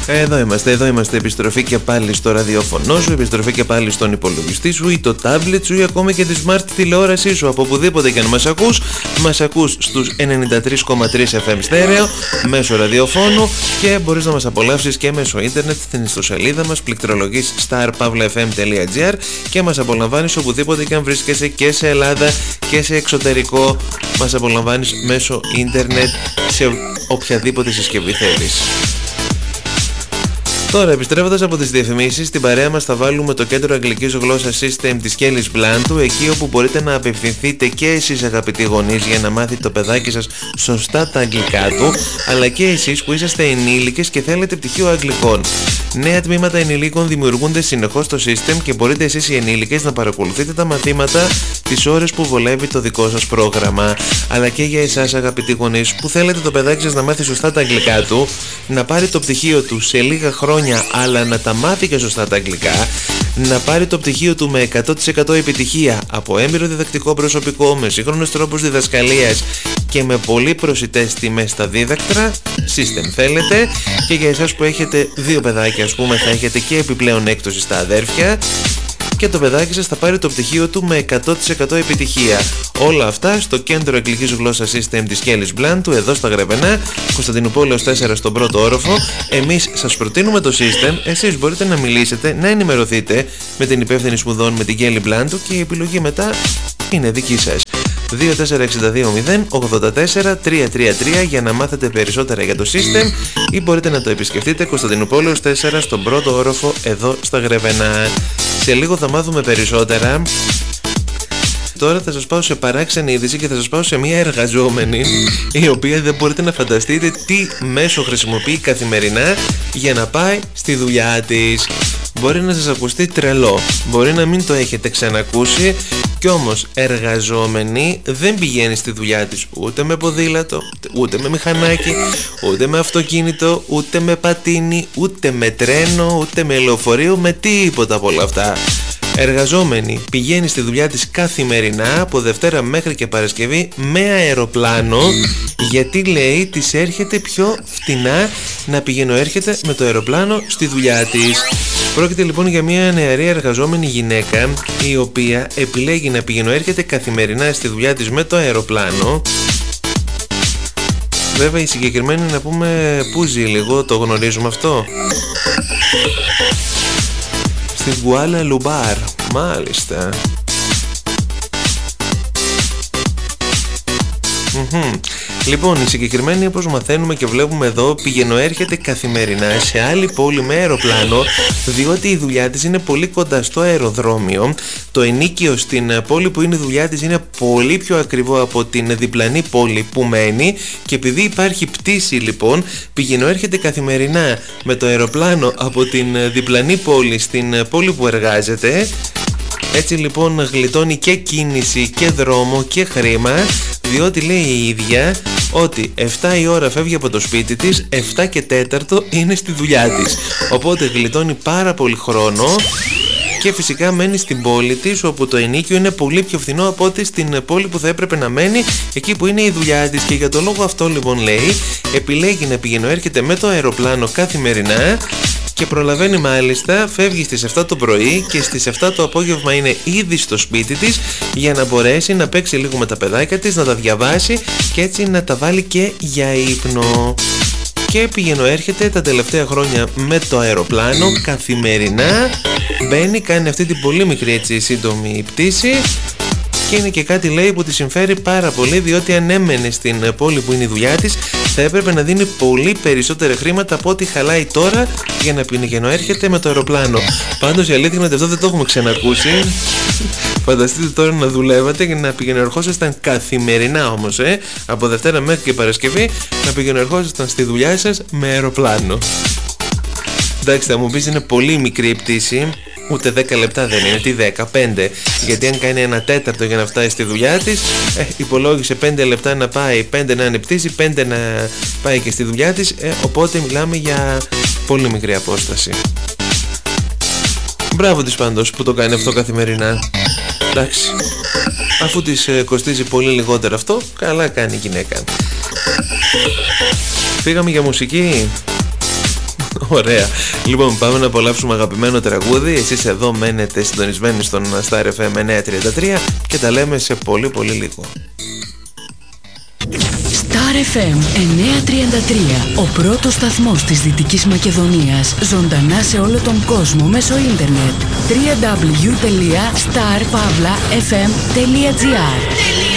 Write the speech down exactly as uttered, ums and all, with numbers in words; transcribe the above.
Εδώ είμαστε, εδώ είμαστε. Επιστροφή και πάλι στο ραδιόφωνο σου, επιστροφή και πάλι στον υπολογιστή σου ή το τάμπλετ σου ή ακόμα και τη smart τηλεόρασή σου. Από οπουδήποτε και αν μας ακούς, μας ακούς στους ενενήντα τρία κόμμα τρία εφ εμ στέρεο μέσω ραδιοφώνου και μπορείς να μας απολαύσεις και μέσω ίντερνετ στην ιστοσελίδα μας. Πληκτρολογείς star pavla f m dot g r και μας απολαμβάνεις οπουδήποτε και αν βρίσκεσαι και σε Ελλάδα και σε εξωτερικό. Μας απολαμβάνεις μέσω ίντερνετ σε οποιαδήποτε συσκευή θέλεις. Τώρα, επιστρέφοντας από τις διαφημίσεις, στην παρέα μας θα βάλουμε το κέντρο αγγλικής γλώσσας System της Kelly's Blantu, εκεί όπου μπορείτε να απευθυνθείτε και εσείς αγαπητοί γονείς για να μάθει το παιδάκι σας σωστά τα αγγλικά του, αλλά και εσείς που είσαστε ενήλικες και θέλετε πτυχίο αγγλικών. Νέα τμήματα ενηλίκων δημιουργούνται συνεχώς στο System και μπορείτε εσείς οι ενήλικες να παρακολουθείτε τα μαθήματα τις ώρες που βολεύει το δικό σας πρόγραμμα. Αλλά και για εσάς αγαπητοί γονείς που θέλετε το παιδάκι σας να μάθει σωστά τα αγγλικά του, να πάρει το πτυχίο του σε λίγα χρόνια αλλά να τα μάθει και σωστά τα αγγλικά, να πάρει το πτυχίο του με εκατό τοις εκατό επιτυχία από έμπειρο διδακτικό προσωπικό, με σύγχρονους τρόπους διδασκαλίας και με πολύ προσιτές τιμές στα δίδακτρα. System θέλετε. Και για εσάς που έχετε δύο παιδάκια, ας πούμε, θα έχετε και επιπλέον έκπτωση στα αδέρφια και το παιδάκι σας θα πάρει το πτυχίο του με εκατό τοις εκατό επιτυχία. Όλα αυτά στο κέντρο αγγλικής γλώσσας System της Kelly's Blantu, εδώ στα Γρεβενά, Κωνσταντινούπολεως τέσσερα στον πρώτο όροφο. Εμείς σας προτείνουμε το System, εσείς μπορείτε να μιλήσετε, να ενημερωθείτε με την υπεύθυνη σπουδών, με την Kelly Blantu, και η επιλογή μετά είναι δική σας. δύο τέσσερα έξι δύο μηδέν ογδόντα τέσσερα τριακόσια τριάντα τρία για να μάθετε περισσότερα για το System, ή μπορείτε να το επισκεφτείτε Κωνσταντινούπολεως τέσσερα στον πρώτο όροφο, εδώ στα Γρεβενά. Σε λίγο θα μάθουμε περισσότερα. Τώρα θα σας πάω σε παράξενη είδηση και θα σας πάω σε μια εργαζόμενη η οποία δεν μπορείτε να φανταστείτε τι μέσο χρησιμοποιεί καθημερινά για να πάει στη δουλειά της. Μπορεί να σας ακουστεί τρελό, μπορεί να μην το έχετε ξανακούσει, κι όμως εργαζόμενη δεν πηγαίνει στη δουλειά της ούτε με ποδήλατο, ούτε με μηχανάκι, ούτε με αυτοκίνητο, ούτε με πατίνι, ούτε με τρένο, ούτε με λεωφορείο, με τίποτα από όλα αυτά. Εργαζόμενη πηγαίνει στη δουλειά της καθημερινά από Δευτέρα μέχρι και Παρασκευή με αεροπλάνο, γιατί λέει της έρχεται πιο φτηνά να πηγαίνω έρχεται με το αεροπλάνο στη δουλειά της. Πρόκειται λοιπόν για μια νεαρή εργαζόμενη γυναίκα η οποία επιλέγει να πηγαίνω έρχεται καθημερινά στη δουλειά της με το αεροπλάνο. Βέβαια η συγκεκριμένη, να πούμε πού ζει λίγο, το γνωρίζουμε αυτό. Στην Κουάλα Λουμπάρ, μάλιστα. Mm-hmm. Λοιπόν, η συγκεκριμένη, όπως μαθαίνουμε και βλέπουμε εδώ, πηγαινοέρχεται καθημερινά σε άλλη πόλη με αεροπλάνο, διότι η δουλειά της είναι πολύ κοντά στο αεροδρόμιο. Το ενοίκιο στην πόλη που είναι η δουλειά της είναι πολύ πιο ακριβό από την διπλανή πόλη που μένει, και επειδή υπάρχει πτήση λοιπόν, πηγαινοέρχεται καθημερινά με το αεροπλάνο από την διπλανή πόλη στην πόλη που εργάζεται. Έτσι λοιπόν γλιτώνει και κίνηση και δρόμο και χρήμα, διότι λέει η ίδια ότι επτά η ώρα φεύγει από το σπίτι της, επτά και τέταρτο είναι στη δουλειά της. Οπότε γλιτώνει πάρα πολύ χρόνο και φυσικά μένει στην πόλη της, όπου το ενοίκιο είναι πολύ πιο φθηνό από ότι στην πόλη που θα έπρεπε να μένει, εκεί που είναι η δουλειά της. Και για το λόγο αυτό λοιπόν λέει, επιλέγει να πηγαινοέρχεται με το αεροπλάνο καθημερινά και προλαβαίνει μάλιστα, φεύγει στις επτά το πρωί και στις επτά το απόγευμα είναι ήδη στο σπίτι της, για να μπορέσει να παίξει λίγο με τα παιδάκια της, να τα διαβάσει και έτσι να τα βάλει και για ύπνο. Και πηγαινοέρχεται τα τελευταία χρόνια με το αεροπλάνο καθημερινά, μπαίνει, κάνει αυτή την πολύ μικρή έτσι σύντομη πτήση. Και είναι και κάτι λέει που τη συμφέρει πάρα πολύ, διότι αν έμενε στην πόλη που είναι η δουλειά της θα έπρεπε να δίνει πολύ περισσότερα χρήματα από ό,τι χαλάει τώρα για να πηγαινοέρχεται με το αεροπλάνο. Πάντως η αλήθεια είναι ότι αυτό δεν το έχουμε ξανακούσει. Φανταστείτε τώρα να δουλεύατε και να πηγαινοερχόσασταν καθημερινά όμως, ε, από Δευτέρα μέχρι και Παρασκευή, να πηγαινοερχόσασταν στη δουλειά σας με αεροπλάνο. Εντάξει, θα μου πεις είναι πολύ μικρή η πτήση, ούτε δέκα λεπτά δεν είναι, τι δέκα, πέντε, γιατί αν κάνει ένα τέταρτο για να φτάσει στη δουλειά της, ε, υπολόγισε πέντε λεπτά να πάει, πέντε να είναι πτήση, πέντε να πάει και στη δουλειά της, ε, οπότε μιλάμε για πολύ μικρή απόσταση. Μπράβο της πάντως που το κάνει αυτό καθημερινά. Εντάξει, αφού της ε, κοστίζει πολύ λιγότερο αυτό, καλά κάνει η γυναίκα. Φύγαμε για μουσική. Ωραία. Λοιπόν, πάμε να απολαύσουμε αγαπημένο τραγούδι. Εσείς εδώ μένετε συντονισμένοι στον Star εφ εμ εννιακόσια τριάντα τρία και τα λέμε σε πολύ πολύ λίγο. Star εφ εμ εννιακόσια τριάντα τρία, ο πρώτος σταθμός της Δυτικής Μακεδονίας, ζωντανά σε όλο τον κόσμο μέσω ίντερνετ. double-u double-u double-u τελεία star pavla f m τελεία g r